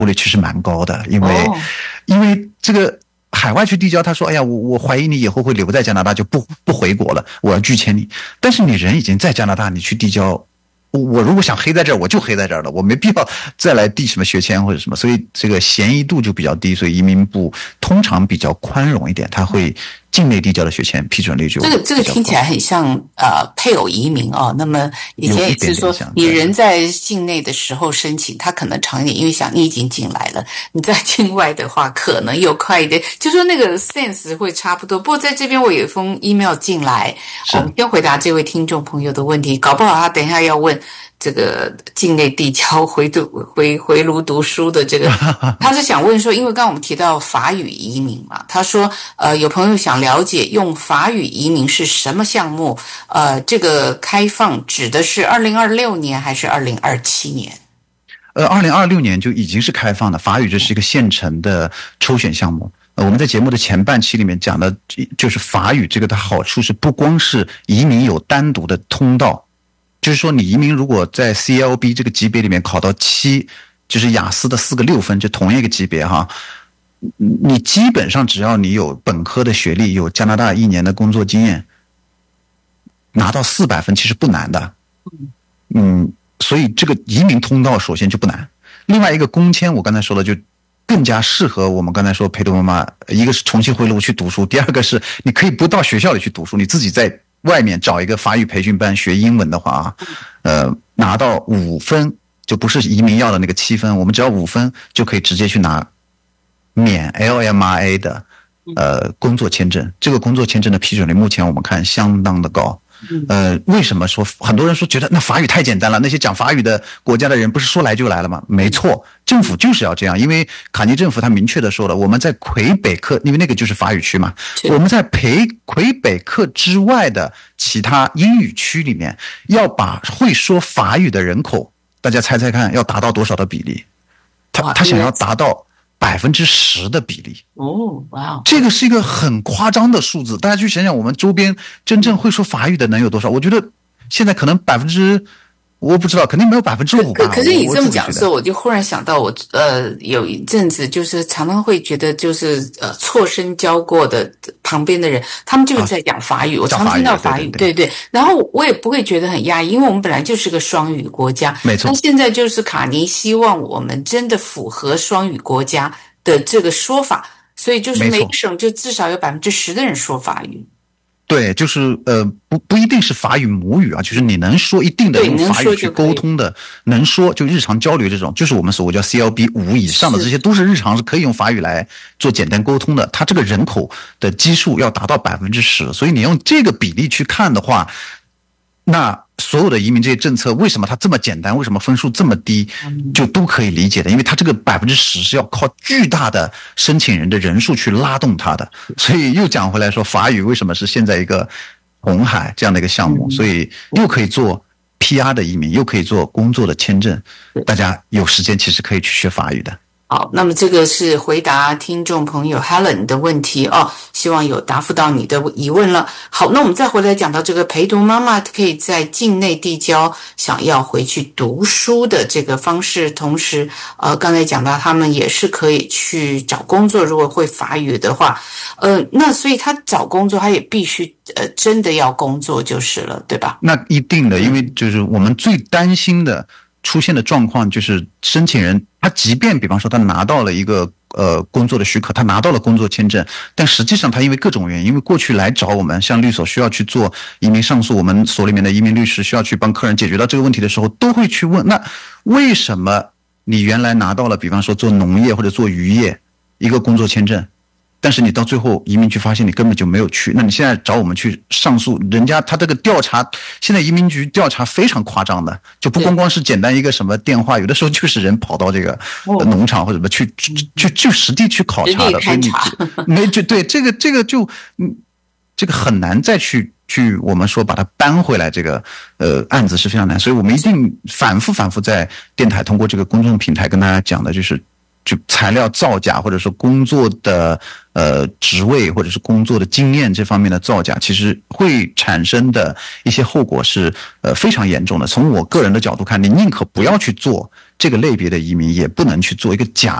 率其实蛮高的，因为这个海外去递交，他说，哎呀，我怀疑你以后会留在加拿大，就不回国了，我要拒签你。但是你人已经在加拿大，你去递交，我如果想黑在这儿，我就黑在这儿了，我没必要再来递什么学签或者什么，所以这个嫌疑度就比较低，所以移民部通常比较宽容一点，他会境内递交的学签批准率就这个听起来很像配偶移民哦。那么以前也是说，你人在境内的时候申请，他可能长一点，因为想你已经进来了；你在境外的话，可能又快一点，就说那个 sense 会差不多。不过在这边我有一封 email 进来，我们先回答这位听众朋友的问题，搞不好他等一下要问这个境内递交回炉读书的这个，他是想问说，因为刚刚我们提到法语移民嘛，他说有朋友想了解用法语移民是什么项目，这个开放指的是2026年还是2027年 ？2026年就已经是开放的，法语这是一个现成的抽选项目。我们在节目的前半期里面讲的就是法语这个的好处是不光是移民有单独的通道，就是说你移民如果在 CLB 这个级别里面考到7，就是雅思的4个6分，就同一个级别哈，你基本上只要你有本科的学历，有加拿大1年的工作经验，拿到400分其实不难的。所以这个移民通道首先就不难。另外一个工签，我刚才说的就更加适合我们刚才说陪读妈妈，一个是重新回炉去读书，第二个是你可以不到学校里去读书，你自己在外面找一个法语培训班学英文的话拿到5分，就不是移民要的那个7分，我们只要5分就可以直接去拿免 LMRA 的工作签证。这个工作签证的批准率目前我们看相当的高。为什么说很多人说觉得那法语太简单了，那些讲法语的国家的人不是说来就来了吗？没错，政府就是要这样，因为卡尼政府他明确的说了，我们在魁北克，因为那个就是法语区嘛，我们在魁北克之外的其他英语区里面要把会说法语的人口，大家猜猜看要达到多少的比例？他想要达到10%的比例。 哇！ 这个是一个很夸张的数字，大家去想想，我们周边真正会说法语的能有多少？我觉得现在可能我不知道，肯定没有5%吧。 可是你这么讲的时候，我就忽然想到我有一阵子就是常常会觉得就是错身教过的旁边的人，他们就是在讲法语，我常听到法语，对。然后我也不会觉得很压抑，因为我们本来就是个双语国家， 没错。 那现在就是卡尼希望我们真的符合双语国家的这个说法，所以就是每个省就至少有10%的人说法语。 对，就是不一定是法语母语啊，就是你能说一定的用法语去沟通的，能说就日常交流这种，就是我们所谓叫 CLB 5以上的，这些都是日常是可以用法语来做简单沟通的。它这个人口的基数要达到10%，所以你用这个比例去看的话，那所有的移民这些政策为什么它这么简单，为什么分数这么低，就都可以理解的，因为它这个10%是要靠巨大的申请人的人数去拉动它的。所以又讲回来说，法语为什么是现在一个红海这样的一个项目，所以又可以做 PR 的移民，又可以做工作的签证，大家有时间其实可以去学法语的。 好，那么这个是回答听众朋友 Helen 的问题哦，希望有答复到你的疑问了。好，那我们再回来讲到这个陪读妈妈可以在境内递交想要回去读书的这个方式，同时刚才讲到他们也是可以去找工作，如果会法语的话，那所以他找工作他也必须真的要工作就是了，对吧？ 那一定的，因为就是我们最担心的出现的状况就是申请人他即便比方说他拿到了一个工作的许可，他拿到了工作签证，但实际上他因为各种原因，因为过去来找我们像律所需要去做移民上诉，我们所里面的移民律师需要去帮客人解决到这个问题的时候，都会去问，那为什么你原来拿到了比方说做农业或者做渔业一个工作签证，但是你到最后移民局发现你根本就没有去，那你现在找我们去上诉，人家他这个调查，现在移民局调查非常夸张的，就不光是简单一个什么电话，有的时候就是人跑到这个农场或者什么去实地去考察的，所以你没就对这个就这个很难再去我们说把它搬回来，这个案子是非常难，所以我们一定反复在电台通过这个公众平台跟大家讲的就材料造假，或者说工作的职位或者是工作的经验这方面的造假，其实会产生的一些后果是非常严重的。从我个人的角度看，你宁可不要去做这个类别的移民也不能去做一个假